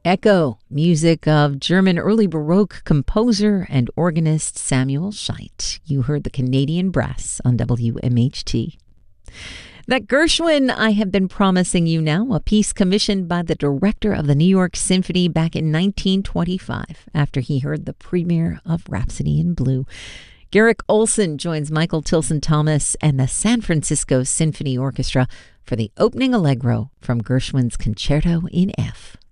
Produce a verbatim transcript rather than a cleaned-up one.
Echo, music of German early Baroque composer and organist Samuel Scheidt. You heard the Canadian Brass on W M H T. That Gershwin I have been promising you now, a piece commissioned by the director of the New York Symphony back in nineteen twenty-five after he heard the premiere of Rhapsody in Blue. Garrick Olson joins Michael Tilson Thomas and the San Francisco Symphony Orchestra for the opening allegro from Gershwin's Concerto in F.